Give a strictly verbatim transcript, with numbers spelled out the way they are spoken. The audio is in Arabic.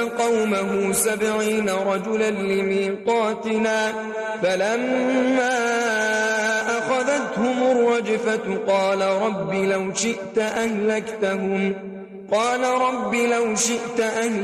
قومه سبعين رجلا لميقاتنا فلما أخذتهم الرجفة قال رب لو شئت أهلكتهم قال رب لو شئت أهلكتهم